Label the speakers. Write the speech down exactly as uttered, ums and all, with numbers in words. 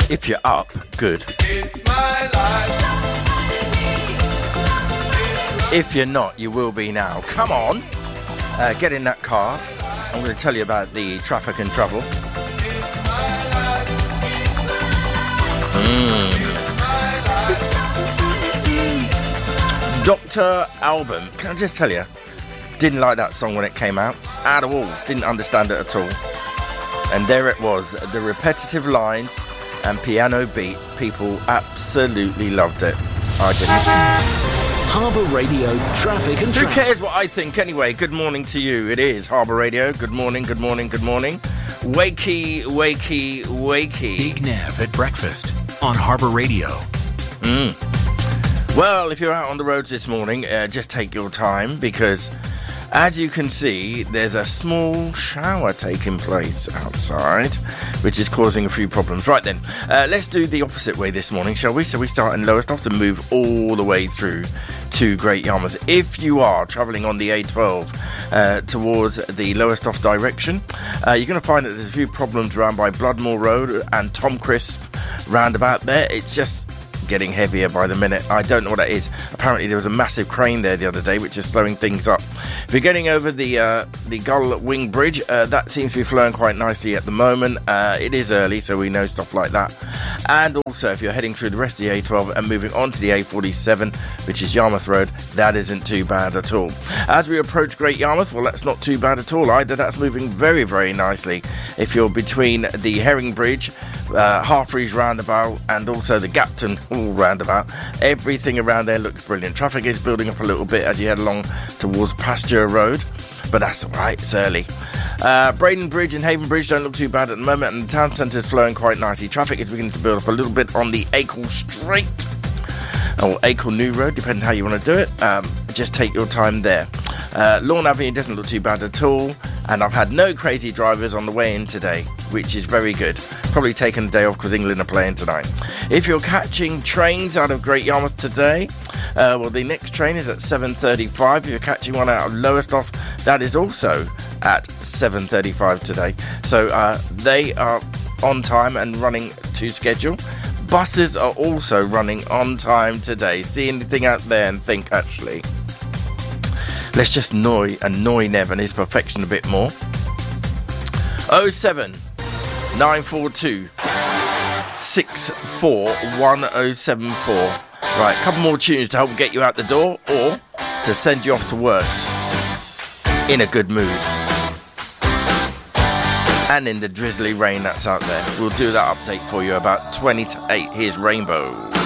Speaker 1: If you're up, good.
Speaker 2: It's my life.
Speaker 1: If you're not, you will be now. Come on, uh, get in that car. I'm going to tell you about the traffic and trouble. Mm. Doctor Alban, can I just tell you, didn't like that song when it came out at all. Didn't understand it at all. And there it was, the repetitive lines and piano beat. People absolutely loved it. I didn't.
Speaker 3: Harbour Radio traffic and
Speaker 1: Who
Speaker 3: traffic.
Speaker 1: cares what I think anyway? Good morning to you. It is Harbour Radio. Good morning, good morning, good morning. Wakey, wakey, wakey.
Speaker 3: Big Nev at breakfast on Harbour Radio.
Speaker 1: Mm. Well, if you're out on the roads this morning, uh, just take your time because, as you can see, there's a small shower taking place outside, which is causing a few problems. Right then, uh, let's do the opposite way this morning, shall we? So we start in Lowestoft and move all the way through to Great Yarmouth. If you are travelling on the A twelve uh, towards the Lowestoft direction, uh, you're going to find that there's a few problems around by Bloodmore Road and Tom Crisp roundabout there. It's just getting heavier by the minute. I don't know what that is. Apparently there was a massive crane there the other day which is slowing things up. If you're getting over the uh, the Gull Wing Bridge, uh, that seems to be flowing quite nicely at the moment. Uh, it is early, so we know stuff like that. And also if you're heading through the rest of the A twelve and moving on to the A forty-seven, which is Yarmouth Road, that isn't too bad at all. As we approach Great Yarmouth, well, that's not too bad at all either. That's moving very, very nicely. If you're between the Herring Bridge, uh, Harfreys roundabout and also the Gapton Hall roundabout, everything around there looks brilliant. Traffic is building up a little bit as you head along towards Pasture Road, but that's alright, it's early. Uh, Braden Bridge and Haven Bridge don't look too bad at the moment, and the town centre is flowing quite nicely. Traffic is beginning to build up a little bit on the Acle Straight or Acle New Road, depending how you want to do it. Um, just take your time there. Uh, Lawn Avenue doesn't look too bad at all, and I've had no crazy drivers on the way in today, which is very good. Probably taking a day off because England are playing tonight. If you're catching trains out of Great Yarmouth today, uh, well, the next train is at seven thirty-five. If you're catching one out of Lowestoft, that is also at seven thirty-five today. So uh, they are on time and running to schedule. Buses are also running on time today. See anything out there and think, actually, let's just annoy, annoy Nev and his perfection a bit more. oh seven nine four two six four one oh seven four. Right, a couple more tunes to help get you out the door or to send you off to work in a good mood. And in the drizzly rain that's out there. We'll do that update for you about twenty to eight. Here's Rainbow.